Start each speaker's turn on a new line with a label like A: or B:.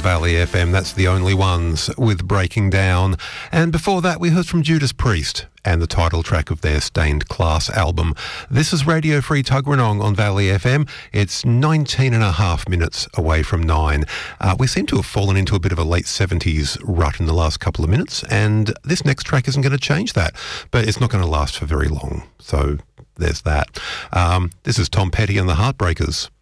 A: Valley FM. That's The Only Ones with Breaking Down. And before that, we heard from Judas Priest and the title track of their Stained Class album. This is Radio Free Tuggeranong on Valley FM. It's 19 and a half minutes away from 9. We seem to have fallen into a bit of a late 70s rut in the last couple of minutes, and this next track isn't going to change that, but it's not going to last for very long. So there's that. This is Tom Petty and the Heartbreakers.